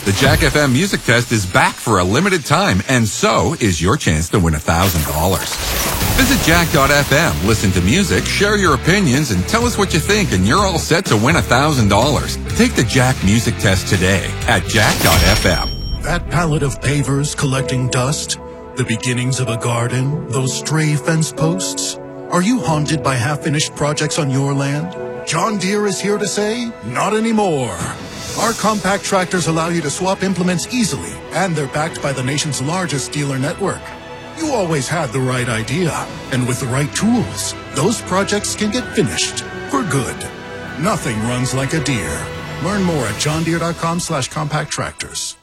The Jack FM Music Test is back for a limited time, and so is your chance to win $1,000. Visit jack.fm, listen to music, share your opinions, and tell us what you think, and you're all set to win $1,000. Take the Jack Music Test today at jack.fm. That pallet of pavers collecting dust, the beginnings of a garden, those stray fence posts. Are you haunted by half-finished projects on your land? John Deere is here to say, not anymore. Our compact tractors allow you to swap implements easily, and they're backed by the nation's largest dealer network. You always had the right idea, and with the right tools, those projects can get finished for good. Nothing runs like a Deere. Learn more at johndeere.com/compact tractors.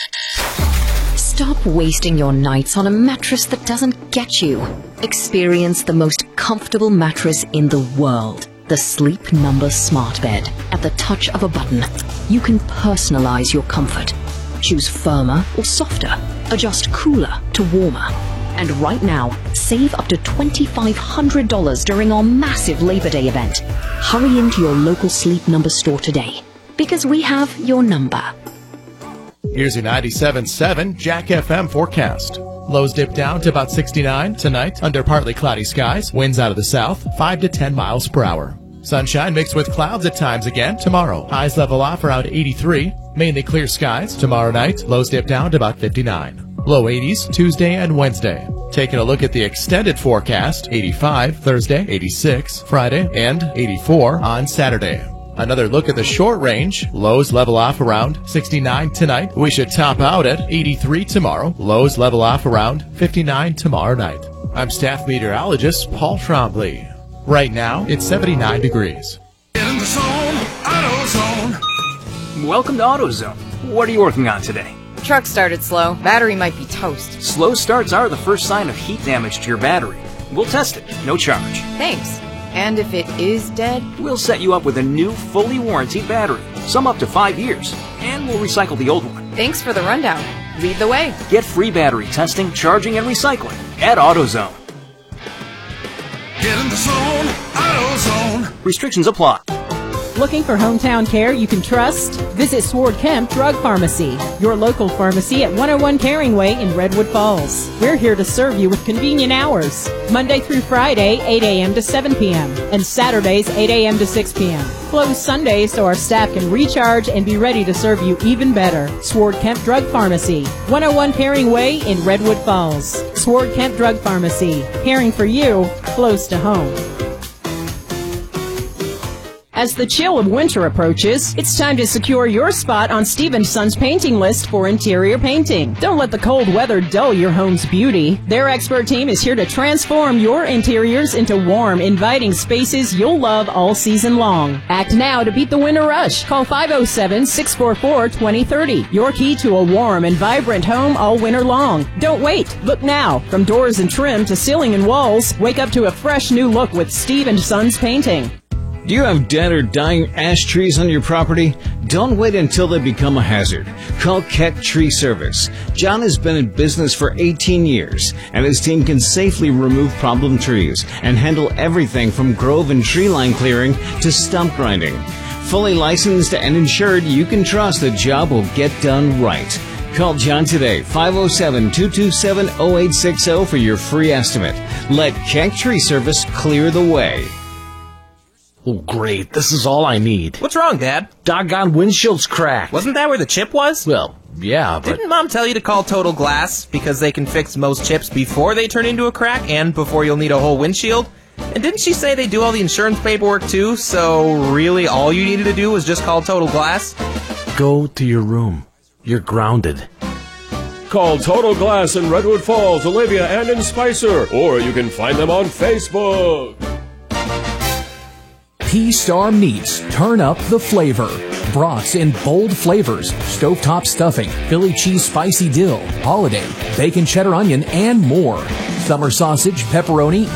Stop wasting your nights on a mattress that doesn't get you. Experience the most comfortable mattress in the world. The Sleep Number Smart Bed. At the touch of a button, you can personalize your comfort. Choose firmer or softer. Adjust cooler to warmer. And right now, save up to $2,500 during our massive Labor Day event. Hurry into your local Sleep Number store today, because we have your number. Here's your 97.7 Jack FM forecast. Lows dip down to about 69 tonight under partly cloudy skies. Winds out of the south, 5 to 10 miles per hour. Sunshine mixed with clouds at times again tomorrow. Highs level off around 83. Mainly clear skies. Tomorrow night, lows dip down to about 59. Low 80s Tuesday and Wednesday. Taking a look at the extended forecast, 85 Thursday, 86 Friday, and 84 on Saturday. Another look at the short range. Lows level off around 69 tonight. We should top out at 83 tomorrow. Lows level off around 59 tomorrow night. I'm staff meteorologist Paul Trombley. Right now, it's 79 degrees. In the zone, AutoZone. Welcome to AutoZone. What are you working on today? Truck started slow. Battery might be toast. Slow starts are the first sign of heat damage to your battery. We'll test it, no charge. Thanks. And if it is dead? We'll set you up with a new, fully warranted battery, some up to 5 years, and we'll recycle the old one. Thanks for the rundown. Lead the way. Get free battery testing, charging, and recycling at AutoZone. Get in the zone, AutoZone. Restrictions apply. Looking for hometown care you can trust? Visit Sword Kemp Drug Pharmacy, your local pharmacy at 101 Caring Way in Redwood Falls. We're here to serve you with convenient hours. Monday through Friday, 8 a.m. to 7 p.m. and Saturdays, 8 a.m. to 6 p.m. Closed Sundays so our staff can recharge and be ready to serve you even better. Sword Kemp Drug Pharmacy, 101 Caring Way in Redwood Falls. Sword Kemp Drug Pharmacy, caring for you close to home. As the chill of winter approaches, it's time to secure your spot on Steve & Son's painting list for interior painting. Don't let the cold weather dull your home's beauty. Their expert team is here to transform your interiors into warm, inviting spaces you'll love all season long. Act now to beat the winter rush. Call 507-644-2030. Your key to a warm and vibrant home all winter long. Don't wait. Look now. From doors and trim to ceiling and walls, wake up to a fresh new look with Steve & Son's painting. Do you have dead or dying ash trees on your property? Don't wait until they become a hazard. Call Keck Tree Service. John has been in business for 18 years, and his team can safely remove problem trees and handle everything from grove and tree line clearing to stump grinding. Fully licensed and insured, you can trust the job will get done right. Call John today, 507-227-0860 for your free estimate. Let Keck Tree Service clear the way. Oh, great. This is all I need. What's wrong, Dad? Doggone windshield's cracked. Wasn't that where the chip was? Well, yeah, but... Didn't Mom tell you to call Total Glass because they can fix most chips before they turn into a crack and before you'll need a whole windshield? And didn't she say they do all the insurance paperwork too, so really all you needed to do was just call Total Glass? Go to your room. You're grounded. Call Total Glass in Redwood Falls, Olivia, and in Spicer, or you can find them on Facebook. P-Star Meats, turn up the flavor. Brats in bold flavors, stovetop stuffing, Philly cheese spicy dill, holiday, bacon cheddar onion, and more. Summer sausage, pepperoni,